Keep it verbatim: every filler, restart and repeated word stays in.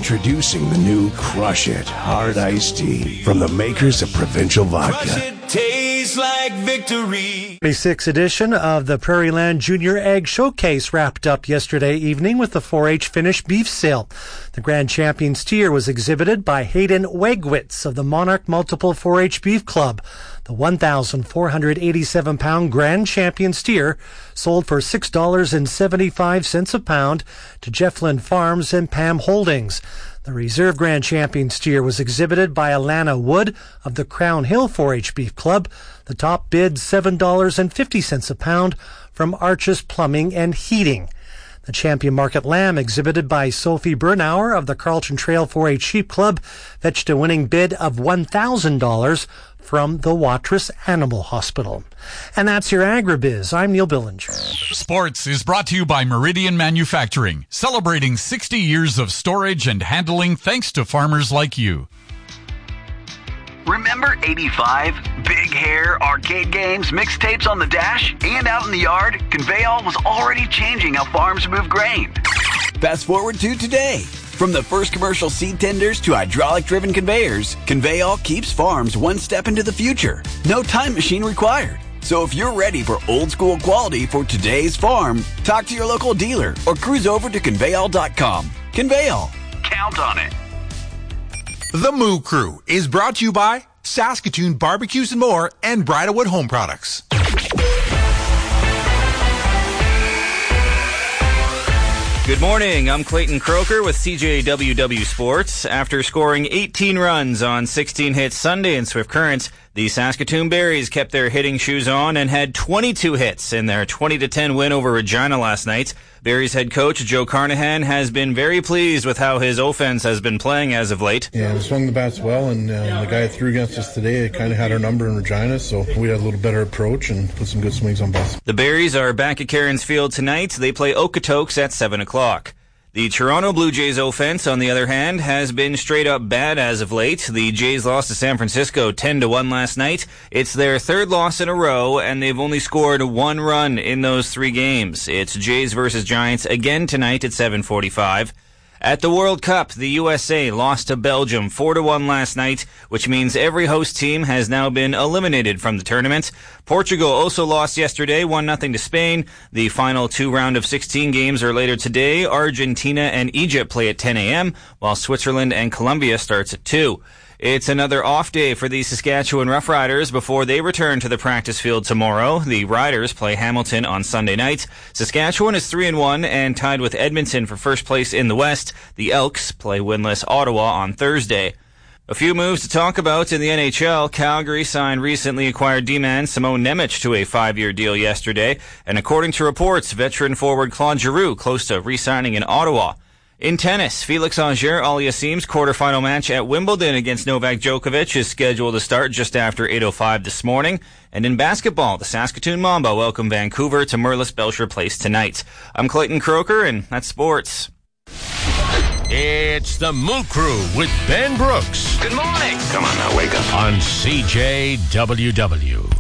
Introducing the new Crush It Hard Iced Tea from the makers of Provincial Vodka. Crush it, tastes like victory. twenty-sixth edition of the Prairieland Junior Ag Showcase wrapped up yesterday evening with the four H finished beef sale. The Grand Champion steer was exhibited by Hayden Wegwitz of the Monarch Multiple four H Beef Club. The one thousand four hundred eighty-seven pound Grand Champion steer sold for six dollars and seventy-five cents a pound to Jefflin Farms and Pam Holdings. The Reserve Grand Champion steer was exhibited by Alana Wood of the Crown Hill four H Beef Club. The top bid seven dollars and fifty cents a pound from Arches Plumbing and Heating. The Champion Market Lamb exhibited by Sophie Bernauer of the Carlton Trail four H Sheep Club fetched a winning bid of one thousand dollars from the Watrous Animal Hospital. And that's your Agribiz. I'm Neil Billinger. Sports is brought to you by Meridian Manufacturing, celebrating sixty years of storage and handling thanks to farmers like you. Remember eighty-five? Big hair, arcade games, mixtapes on the dash, and out in the yard? Conveyall was already changing how farms move grain. Fast forward to today. From the first commercial seed tenders to hydraulic-driven conveyors, Conveyall keeps farms one step into the future. No time machine required. So if you're ready for old-school quality for today's farm, talk to your local dealer or cruise over to conveyall dot com. Conveyall. Count on it. The Moo Crew is brought to you by Saskatoon Barbecues and More and Bridalwood Home Products. Good morning, I'm Clayton Croker with C J W W Sports. After scoring eighteen runs on sixteen hits Sunday in Swift Current, the Saskatoon Berries kept their hitting shoes on and had twenty-two hits in their twenty to ten win over Regina last night. Berries head coach Joe Carnahan has been very pleased with how his offense has been playing as of late. Yeah, we swung the bats well, and uh, the guy that threw against us today kind of had our number in Regina, so we had a little better approach and put some good swings on balls. The Berries are back at Cairns Field tonight. They play Okotoks at seven o'clock. The Toronto Blue Jays offense, on the other hand, has been straight up bad as of late. The Jays lost to San Francisco ten to one last night. It's their third loss in a row, and they've only scored one run in those three games. It's Jays versus Giants again tonight at seven forty-five. At the World Cup, the U S A lost to Belgium four to one last night, which means every host team has now been eliminated from the tournament. Portugal also lost yesterday, one nothing to Spain. The final two round of sixteen games are later today. Argentina and Egypt play at ten a.m., while Switzerland and Colombia starts at two. It's another off day for the Saskatchewan Roughriders before they return to the practice field tomorrow. The Riders play Hamilton on Sunday night. Saskatchewan is three and one and tied with Edmonton for first place in the West. The Elks play winless Ottawa on Thursday. A few moves to talk about in the N H L. Calgary signed recently acquired D-man Simon Nemec to a five-year deal yesterday. And according to reports, veteran forward Claude Giroux close to re-signing in Ottawa. In tennis, Felix Auger-Aliassime's quarterfinal match at Wimbledon against Novak Djokovic is scheduled to start just after eight oh five this morning. And in basketball, the Saskatoon Mamba welcome Vancouver to Merlis Belcher Place tonight. I'm Clayton Croker, and that's sports. It's the Moo Crew with Ben Brooks. Good morning. Come on now, wake up. On C J W W.